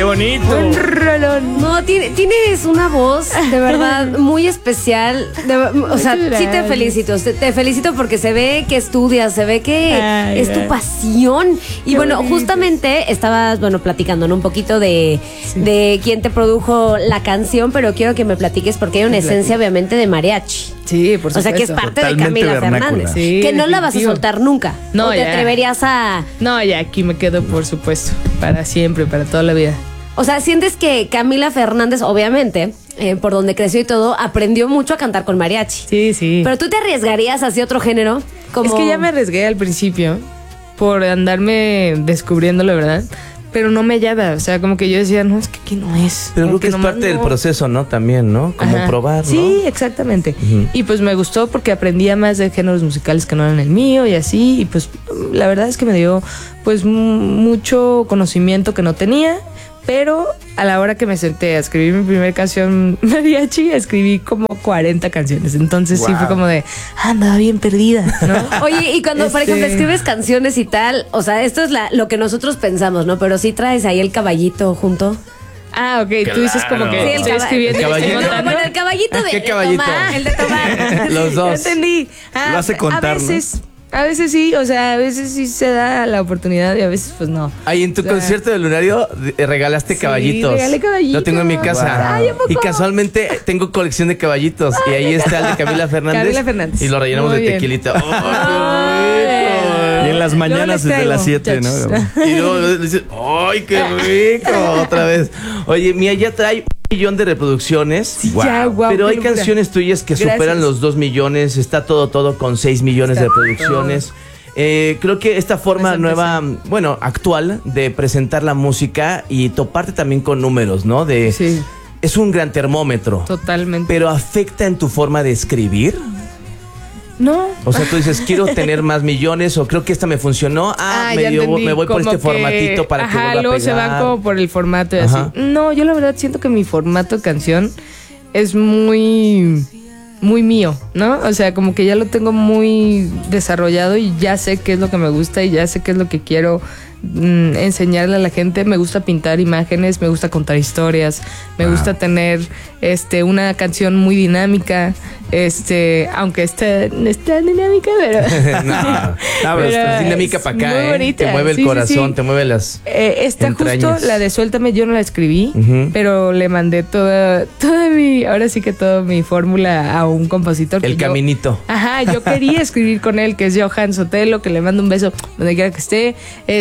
¡Qué bonito! Un rolón. No, tienes una voz de verdad muy especial. O sea, sí te felicito. Te felicito porque se ve que estudias, se ve que es tu pasión. Y bueno, bonito. Justamente estabas, platicando, ¿no? Un poquito de quién te produjo la canción, pero quiero que me platiques porque hay una esencia, obviamente, de mariachi. Sí, por supuesto. O sea, que es parte Totalmente de Camila vernácula. Fernández. Sí, que no la vas a definitivo. soltar nunca. No, ¿O te ya. atreverías a...? No, ya aquí me quedo, por supuesto. Para siempre, para toda la vida. O sea, sientes que Camila Fernández, obviamente, por donde creció y todo, aprendió mucho a cantar con mariachi. Sí, sí. Pero tú te arriesgarías hacia otro género. Como... Es que ya me arriesgué al principio por andarme descubriendo la verdad, pero no me hallaba. O sea, como que yo decía, no, es que aquí no es. Pero Como creo que es nomás parte del no. proceso, ¿no? También, ¿no? Como Ajá. probar, ¿no? Sí, exactamente. Y pues me gustó porque aprendía más de géneros musicales que no eran el mío y así. Y pues la verdad es que me dio pues mucho conocimiento que no tenía. Pero a la hora que me senté a escribir mi primera canción mariachi, escribí como 40 canciones. Entonces sí fue como de, andaba bien perdida, ¿no? Oye, y cuando, por ejemplo, escribes canciones y tal, o sea, esto es lo que nosotros pensamos, ¿no? Pero sí traes ahí el caballito junto. Ah, ok, tú dices como que Sí, el estoy caba- escribiendo y el estoy caballito. contando. Bueno, el caballito de ¿Qué caballito? tomar, el de tomar. Los Ya dos. entendí. Lo hace contar, A veces sí, o sea, a veces sí se da la oportunidad y a veces pues no. Ahí en tu O sea, concierto de Lunario regalaste Sí, caballitos. regalé caballitos. Lo tengo en mi casa. Ay, ¿a poco? Y casualmente tengo colección de caballitos. Y ahí está el de Camila Fernández. Camila Fernández. Y lo rellenamos Muy de bien. tequilita. Y en las mañanas Luego les desde las traigo, 7, ¿no? muchachos. Y luego dices, ¡ay, qué rico! Otra vez. Oye, Mía ya trae 1 millón de reproducciones. Ya, guau, Pero qué hay locura. canciones tuyas que Gracias. superan los 2 millones. Está todo con 6 millones de Está reproducciones. Creo que esta forma nueva, bueno, actual de presentar la música y toparte también con números, ¿no? Sí, Es un gran termómetro. totalmente. Pero afecta en tu forma de escribir. No. O sea, tú dices, quiero tener más millones o creo que esta me funcionó. Ya entendí, me voy por como este formatito para que vuelva a luego pegar. se van como por el formato y Ajá. así. No, yo la verdad siento que mi formato de canción es muy mío, ¿no? O sea, como que ya lo tengo muy desarrollado y ya sé qué es lo que me gusta y ya sé qué es lo que quiero enseñarle a la gente. Me gusta pintar imágenes, me gusta contar historias, me gusta tener una canción muy dinámica, aunque no está dinámica, pero No, pero es dinámica para acá, muy bonita. Te mueve el Sí, sí, corazón, sí. te mueve las esta entrañas. justo, la de Suéltame, yo no la escribí, Ujú. pero le mandé toda mi fórmula a un compositor. El que yo- caminito. Ajá, yo quería escribir con él, que es Johan Sotelo, que le mando un beso donde quiera que esté.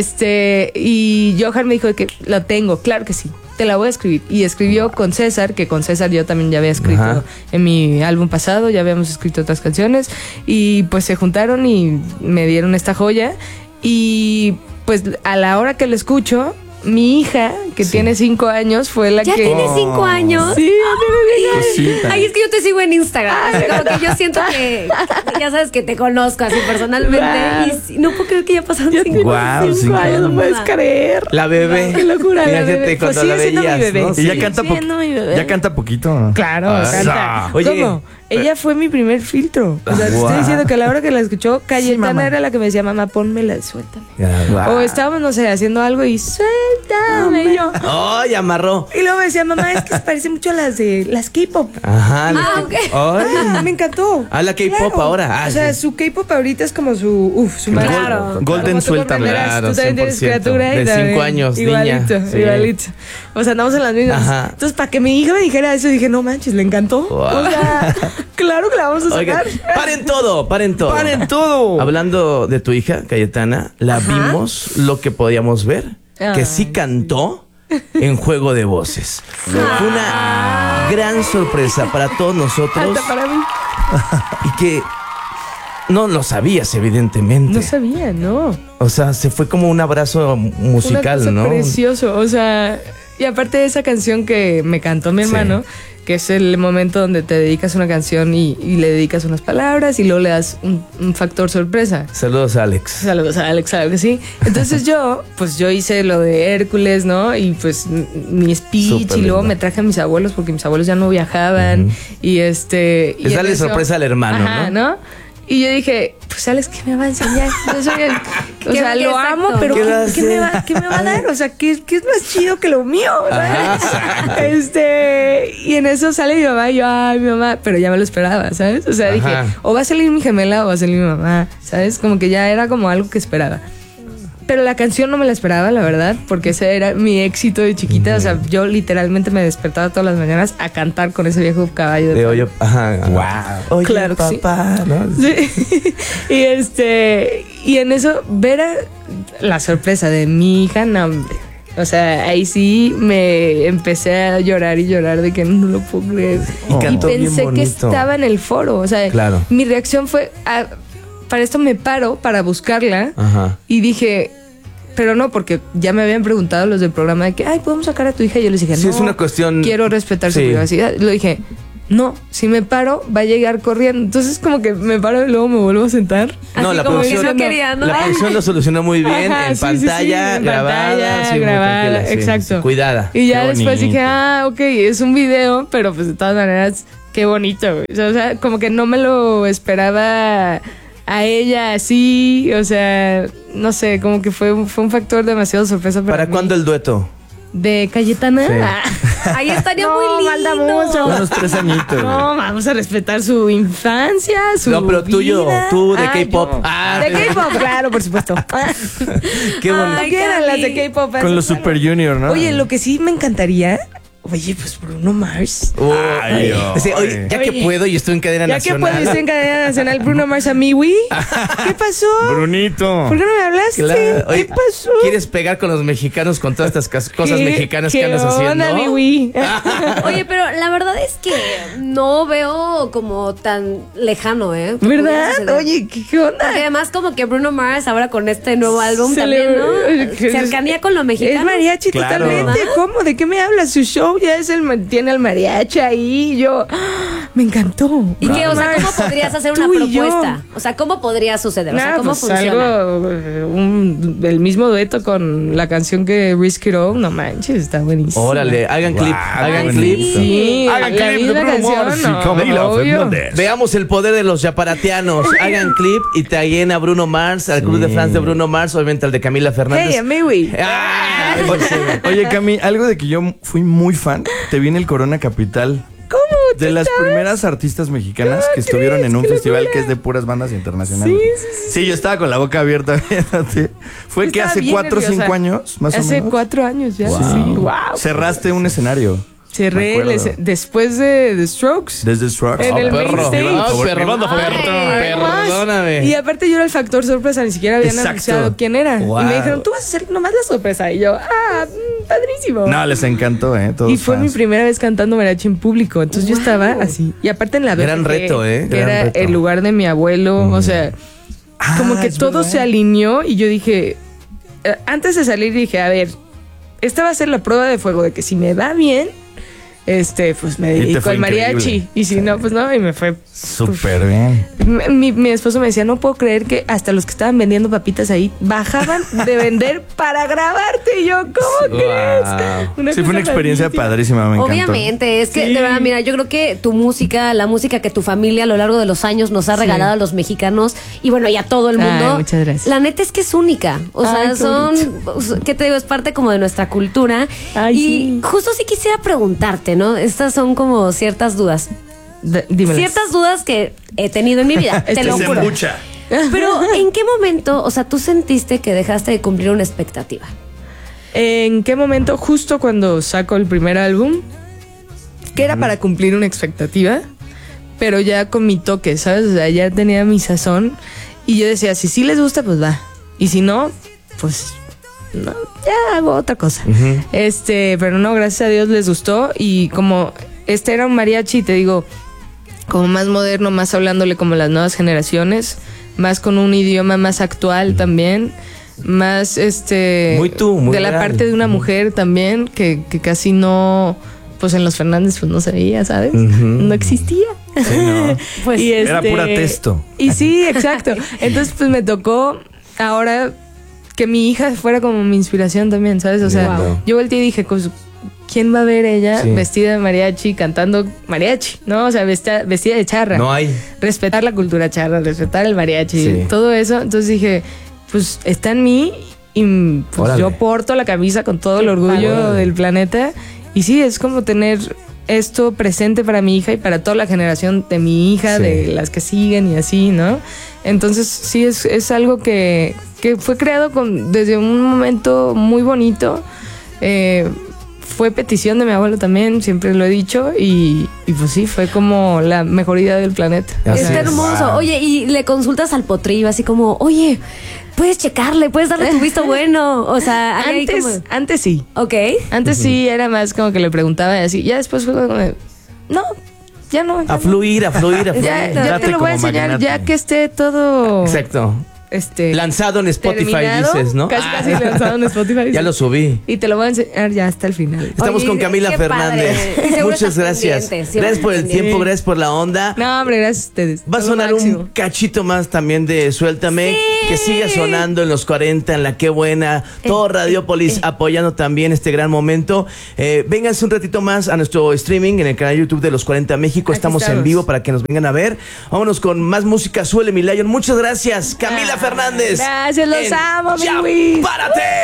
Y Johan me dijo de que lo tengo, claro que sí, te la voy a escribir. Y escribió con César, que con César yo también ya había escrito Ajá. en mi álbum pasado, ya habíamos escrito otras canciones. Y pues se juntaron y me dieron esta joya. Y pues a la hora que lo escucho, mi hija, que tiene 5 años, fue la ¿Ya que... tienes 5 años? Sí, ya tiene 5 años. Ay, es que yo te sigo en Instagram. Así como que yo siento que ya sabes que te conozco así personalmente. Wow. Y no puedo creer que ya pasaron 5 años. Guau, 5 cinco años, no años. puedes creer. La bebé. Qué locura, la Fíjate bebé. cuando Pues la sigue siendo mi veías, bebé. ¿no? Y ya Sí. canta, Siendo mi bebé. ya canta poquito. Claro, Ah, canta. oye. ¿Cómo? Ella fue mi primer filtro. O sea, te Guau. estoy diciendo que a la hora que la escuchó, Cayetana mamá. era la que me decía, mamá, pónmela, suéltame. Ya. O estábamos, no sé, haciendo algo y suéltame. Y yo. ¡Ay, amarró! Y luego me decía, mamá, es que se parece mucho a las K-pop. Ajá. Ah, ok. Ay. Me encantó. Ah, la K-pop Claro. ahora. Ah, O sea, sí. su K-pop ahorita es como su madre. Claro. Golden Como tú Suéltame. comprenderás, Claro, tú también tienes 100%. criatura. y De también 5 años, igualito, niña. Sí. Igualito. O sea, andamos en las mismas. Ajá. Entonces, para que mi hija me dijera eso, dije, no manches, le encantó. Wow. O sea, claro que la vamos a Oigan, sacar. paren todo, paren todo. ¡Paren todo! Hablando de tu hija, Cayetana, la vimos lo que podíamos ver, que sí cantó en Juego de Voces. Fue una gran sorpresa para todos nosotros Hasta para mí. y que no lo sabías, evidentemente. No sabía, no. O sea, se fue como un abrazo musical, Una cosa ¿no? precioso. O sea, y aparte de esa canción que me cantó mi Sí. hermano, que es el momento donde te dedicas a una canción y le dedicas unas palabras y luego le das un factor sorpresa. Saludos, Alex. Saludos a Alex, claro que sí. Entonces yo hice lo de Hércules, ¿no? Y pues mi speech Súper y luego lindo. me traje a mis abuelos porque mis abuelos ya no viajaban. Y Es y en darle eso- sorpresa al hermano, Ajá, ¿no? ¿no? Y yo dije, pues Alex, ¿qué me va a enseñar? Yo soy el, o sea, lo exacto. amo, pero ¿Qué va a ¿qué me va a dar? O sea, ¿qué es más chido que lo mío? ¿Sabes? Y en eso sale mi mamá y yo, ay, mi mamá, pero ya me lo esperaba, ¿sabes? O sea, dije, o va a salir mi gemela o va a salir mi mamá, ¿sabes? Como que ya era como algo que esperaba. Pero la canción no me la esperaba, la verdad, porque ese era mi éxito de chiquita. O sea, yo literalmente me despertaba todas las mañanas a cantar con ese viejo caballo de Oye, Wow. Oye, Claro que sí. papá, ¿no? Sí. Y en eso, ver la sorpresa de mi hija, no, hombre. O sea, ahí sí me empecé a llorar y llorar de que no lo puedo creer. Y cantó bien pensé que bonito. estaba en el foro. O sea, Claro. mi reacción fue, para esto me paro para buscarla. Ajá. Y dije, pero no, porque ya me habían preguntado los del programa de que, ay, ¿podemos sacar a tu hija? Y yo les dije, Sí, no, es una cuestión- quiero respetar su Sí. privacidad. Lo dije, no, si me paro, va a llegar corriendo. Entonces como que me paro y luego me vuelvo a sentar. No, Así la como que producción, no quería, ¿no? la producción lo solucionó muy bien. Ajá, En sí, pantalla, en grabada. pantalla, sí, muy grabada, tranquila, sí, exacto. sí, cuidada. Y ya Qué después bonito. dije, ok, es un video, pero pues de todas maneras, qué bonito, güey. O sea, como que no me lo esperaba a ella así, o sea, no sé, como que fue un factor demasiado sorpresa para ¿Para mí. cuándo el dueto? ¿De Cayetana? Sí. Ahí estaría No, muy manda lindo. mucho. Unos 3 añitos. No, vamos a respetar su infancia, su No, pero tuyo, vida. tú de Ah, K-pop. yo. Ah, De K-pop, claro, por supuesto. Qué bonito. Ay, quieran las de K-pop. Con los claro. Super Junior, ¿no? Oye, lo que sí me encantaría, oye, pues Bruno Mars. Ay, Dice, oye, ya que Oye. puedo y estoy en cadena Ya que nacional. puedes en cadena nacional, Bruno Mars a Miwi. ¿Qué pasó? Brunito. ¿Por qué no me hablaste? Claro. Oye, ¿Qué pasó? ¿Quieres pegar con los mexicanos con todas estas cosas mexicanas que andas haciendo? onda, Miwi? Oye, pero la verdad es que no veo como tan lejano, ¿eh? que pudiera ¿Verdad? suceder. Oye, ¿qué onda? Porque además como que Bruno Mars ahora con este nuevo álbum Se también, le- ¿no? que es- Cercanía con lo mexicano. Es mariachi Claro. totalmente. ¿Cómo? ¿De qué me hablas? Su show ya es tiene al mariachi ahí. Yo, me encantó. ¿Y qué? O sea, ¿cómo Mars. podrías hacer una Tú y yo. propuesta? O sea, ¿cómo podría suceder? O sea, Nada, ¿cómo pues funciona? algo, el mismo dueto con la canción que Risk It All, no manches, está buenísimo. Órale, hagan clip, Wow, hagan Ay, clip. sí. Sí, Hagan la clip de misma Bruno canción, Mars y no, Camila obvio. Fernández. Veamos el poder de los yaparatianos. Hagan clip y taguen a Bruno Mars, al club de fans de Bruno Mars, obviamente al de Camila Fernández. Hey, amiwi. Ah, Oye, Cami, algo de que yo fui muy fan, te vi en el Corona Capital. ¿Cómo? De las primeras artistas mexicanas que estuvieron en un festival que es de puras bandas internacionales. Sí, yo estaba con la boca abierta viéndote. Fue que Estaba hace bien 4 o 5 nerviosa. años, más o Hace menos. 4 años ya. Wow. Sí, wow. Cerraste un escenario. Me Cerré acuerdo. después de The Strokes. Desde Strokes. En el main perro. stage. Perdóname. Y aparte yo era el factor sorpresa, ni siquiera habían Exacto. anunciado quién era. Wow. Y me dijeron, tú vas a hacer nomás la sorpresa. Y yo, padrísimo. No, les encantó, Todos Y fue mi fans. primera vez cantando mariachi en público. Entonces yo estaba así. Y aparte en la Gran BFG, reto, que gran era reto. el lugar de mi abuelo. O sea, como que es todo verdad. se alineó. Y yo dije, antes de salir dije, a ver, esta va a ser la prueba de fuego de que si me va bien, pues me Y te dedico fue al mariachi. increíble. Y si no, pues no. Y me fue Súper bien. mi esposo me decía, no puedo creer que hasta los que estaban vendiendo papitas ahí bajaban de vender para grabarte. Y yo, ¿cómo crees? Sí, fue una experiencia padrísima, me encantó. Obviamente, es que Sí. de verdad, mira, yo creo que tu música, la música que tu familia a lo largo de los años nos ha regalado a los mexicanos y bueno, y a todo el mundo. Ay, muchas gracias. La neta es que es única. O sea, Ay, qué son, bonito. ¿qué te digo? Es parte como de nuestra cultura. Ay, y sí. justo sí quisiera preguntarte, ¿no? Estas son como ciertas dudas. Dímelas. Ciertas dudas que he tenido en mi vida, te lo Se juro. embucha. Pero, ¿en qué momento, o sea, tú sentiste que dejaste de cumplir una expectativa? ¿En qué momento? Justo cuando saco el primer álbum, que era para cumplir una expectativa, pero ya con mi toque, ¿sabes? O sea, ya tenía mi sazón y yo decía, si sí les gusta, pues va. Y si no, pues no, ya hago otra cosa. Pero no, gracias a Dios les gustó y como este era un mariachi, te digo, como más moderno, más hablándole como las nuevas generaciones, más con un idioma más actual también, más Muy tú, muy de la real. parte de una mujer también, que casi no, pues en los Fernández pues no se veía, ¿sabes? No existía. Sí, no. Pues era pura texto. Y sí, exacto. Entonces pues me tocó ahora que mi hija fuera como mi inspiración también, ¿sabes? O sea, Wow. yo volteé y dije, pues, ¿quién va a ver ella Sí. vestida de mariachi, cantando mariachi? ¿No? O sea, vestida de charra. No hay. Respetar la cultura charra, respetar el mariachi, Sí. todo eso. Entonces dije, pues está en mí y pues Órale. yo porto la camisa con todo el Qué orgullo padre. del planeta. Y sí, es como tener esto presente para mi hija y para toda la generación de mi hija, Sí. de las que siguen y así, ¿no? Entonces sí, es algo que fue creado desde un momento muy bonito. Fue petición de mi abuelo también, siempre lo he dicho, y pues sí, fue como la mejor idea del planeta. Así Está es. hermoso. Wow. Oye, y le consultas al potrillo así como, oye, puedes checarle, puedes darle tu visto bueno. O sea, hay como... Antes sí. Ok. Antes sí era más como que le preguntaba y así. Ya después fue como de, no, ya no. Ya A fluir, a fluir, a fluir. Ya Date te lo voy a como enseñar magnate. ya que esté todo Exacto. Lanzado en Spotify, terminado. dices, ¿no? Casi lanzado en Spotify. Ya lo subí. Y te lo voy a enseñar ya hasta el final. Estamos Oye, con Camila qué Fernández. padre. Y seguro Muchas estás gracias. pendiente, siempre Gracias por el pendiente. tiempo, gracias por la onda. No, hombre, gracias a ustedes. Va a Son lo sonar un máximo. cachito más también de Suéltame, que siga sonando en los 40, en la Qué Buena, todo Radiopolis apoyando también este gran momento. Vénganse un ratito más a nuestro streaming en el canal YouTube de Los 40 México. Aquí Estamos en estamos. vivo para que nos vengan a ver. Vámonos con más música. Suele mi Lion. Muchas gracias, Camila Fernández. Gracias, los En amo, mi Ya Luis. Párate.